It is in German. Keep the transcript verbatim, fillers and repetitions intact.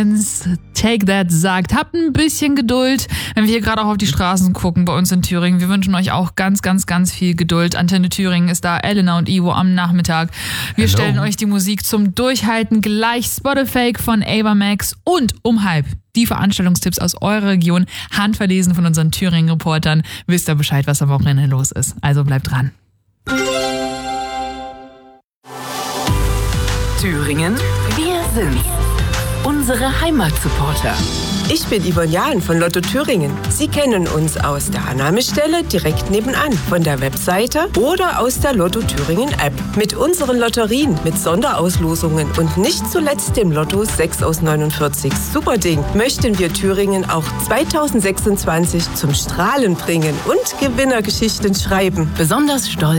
Take That sagt, habt ein bisschen Geduld, wenn wir hier gerade auch auf die Straßen gucken bei uns in Thüringen. Wir wünschen euch auch ganz, ganz, ganz viel Geduld. Antenne Thüringen ist da, Elena und Ivo am Nachmittag. Wir Hello. stellen euch die Musik zum Durchhalten gleich. Spotify von Ava Max und um halb die Veranstaltungstipps aus eurer Region, handverlesen von unseren Thüringen-Reportern. Wisst ihr Bescheid, was am Wochenende los ist. Also bleibt dran. Thüringen, wir sind's. Unsere Heimatsupporter. Ich bin Yvonne Jahn von Lotto Thüringen. Sie kennen uns aus der Annahmestelle direkt nebenan, von der Webseite oder aus der Lotto Thüringen App. Mit unseren Lotterien, mit Sonderauslosungen und nicht zuletzt dem Lotto sechs aus neunundvierzig Superding möchten wir Thüringen auch zweitausendsechsundzwanzig zum Strahlen bringen und Gewinnergeschichten schreiben. Besonders stolz